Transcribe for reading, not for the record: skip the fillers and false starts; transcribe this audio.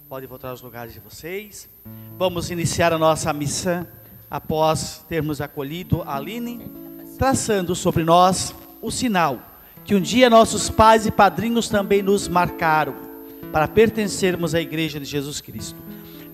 Podem voltar aos lugares de vocês. Vamos iniciar a nossa missa após termos acolhido a Aline, traçando sobre nós o sinal que um dia nossos pais e padrinhos também nos marcaram para pertencermos à Igreja de Jesus Cristo.